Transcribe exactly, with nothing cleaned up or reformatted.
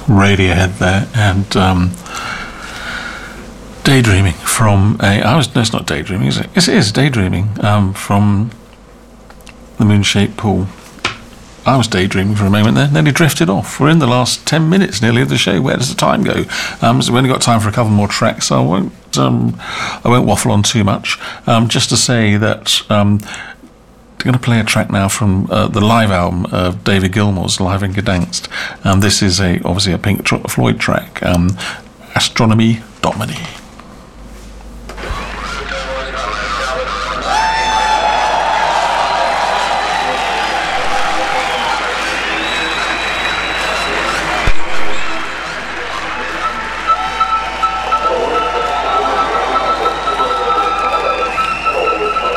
Radiohead there, and um, Daydreaming from a. I was no, it's not daydreaming, is it? Yes, it is daydreaming um, from the Moonshaped Pool. I was daydreaming for a moment there, nearly drifted off. We're in the last ten minutes nearly of the show. Where does the time go? Um, so we've only got time for a couple more tracks, so I won't, um, I won't waffle on too much. Um, just to say that um, I'm going to play a track now from uh, the live album of David Gilmour's, Live in Gdansk. Um, this is a obviously a Pink Floyd track, um, Astronomy Domini.